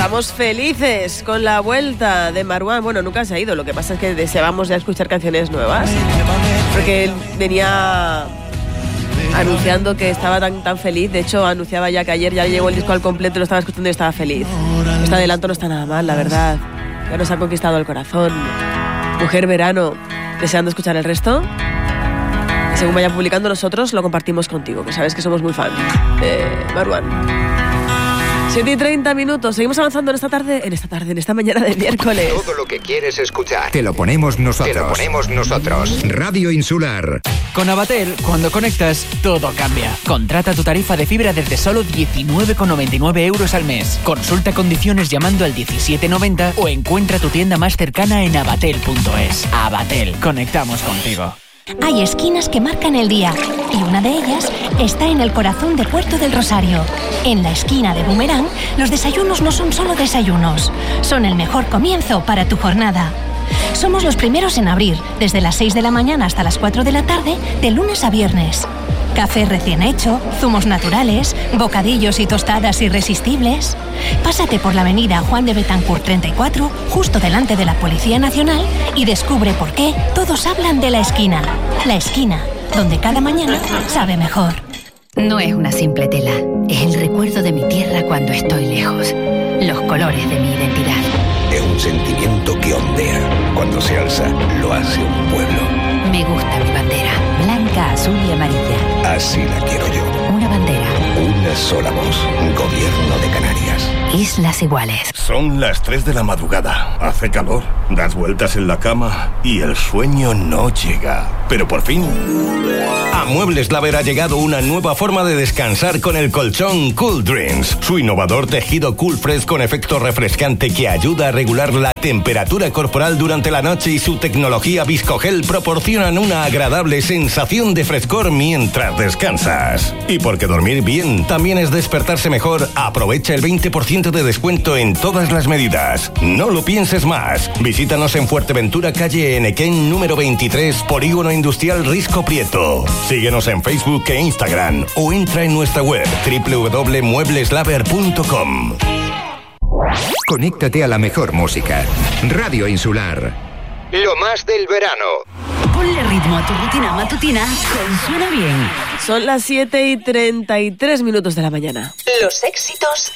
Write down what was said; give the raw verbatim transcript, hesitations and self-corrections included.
Estamos felices con la vuelta de Marwan. Bueno, nunca se ha ido, lo que pasa es que deseábamos ya escuchar canciones nuevas, porque él venía anunciando que estaba tan, tan feliz. De hecho, anunciaba ya que ayer ya llegó el disco al completo y lo estaba escuchando y estaba feliz. Este adelanto no está nada mal, la verdad. Ya nos ha conquistado el corazón. Mujer Verano, deseando escuchar el resto. Y según vayan publicando nosotros, lo compartimos contigo, que sabes que somos muy fan de Marwan. siete y treinta minutos, seguimos avanzando en esta tarde, en esta tarde, en esta mañana de miércoles. Todo lo que quieres escuchar. Te lo ponemos nosotros. Te lo ponemos nosotros. Radio Insular. Con Abatel, cuando conectas, todo cambia. Contrata tu tarifa de fibra desde solo diecinueve con noventa y nueve euros al mes. Consulta condiciones llamando al diecisiete noventa o encuentra tu tienda más cercana en abatel punto es. Abatel, conectamos contigo. Hay esquinas que marcan el día y una de ellas está en el corazón de Puerto del Rosario. En la esquina de Boomerang, los desayunos no son solo desayunos, son el mejor comienzo para tu jornada. Somos los primeros en abrir, desde las seis de la mañana hasta las cuatro de la tarde, de lunes a viernes. Café recién hecho, zumos naturales, bocadillos y tostadas irresistibles. Pásate por la avenida Juan de Betancourt treinta y cuatro, justo delante de la Policía Nacional, y descubre por qué todos hablan de la esquina. La esquina, donde cada mañana sabe mejor. No es una simple tela, es el recuerdo de mi tierra cuando estoy lejos. Los colores de mi identidad. Es un sentimiento que ondea. Cuando se alza, lo hace un pueblo. Me gusta mi bandera, blanca, azul y amarilla. Así la quiero yo. Una bandera. Una sola voz. Gobierno de Canarias. Islas iguales. Son las tres de la madrugada. Hace calor. Das vueltas en la cama y el sueño no llega. Pero por fin... A Muebles Laver ha llegado una nueva forma de descansar con el colchón Cool Dreams. Su innovador tejido Cool Fresh con efecto refrescante que ayuda a regular la temperatura corporal durante la noche y su tecnología Viscogel proporcionan una agradable sensación de frescor mientras descansas. Y porque dormir bien también es despertarse mejor, aprovecha el veinte por ciento de descuento en todas las medidas. No lo pienses más. Visítanos en Fuerteventura, calle Enequén, número veintitrés, Polígono Industrial Risco Prieto. Síguenos en Facebook e Instagram o entra en nuestra web doble u doble u doble u punto muebles laver punto com. Conéctate a la mejor música. Radio Insular. Lo más del verano. Ponle ritmo a tu rutina matutina con Suena Bien. Son las siete y treinta y tres minutos de la mañana. Los éxitos